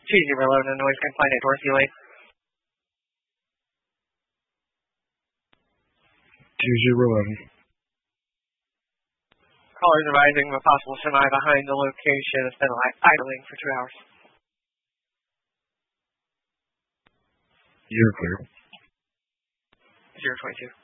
2011, noise confined at Dorothy Lake. 2011. Callers advising of a possible semi behind the location. It's been idling for 2 hours. You're clear. 022.